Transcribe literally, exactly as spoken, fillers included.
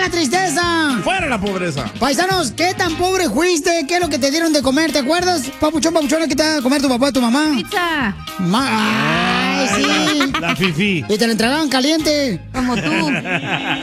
la tristeza! ¡Fuera la pobreza! Paisanos, ¿qué tan pobre fuiste? ¿Qué es lo que te dieron de comer? ¿Te acuerdas? Papuchón, papuchón, ¿qué te da de comer tu papá y tu mamá? Pizza. Ma- ¡Ay, sí! La fifí. Y te lo entregaban caliente. Como tú.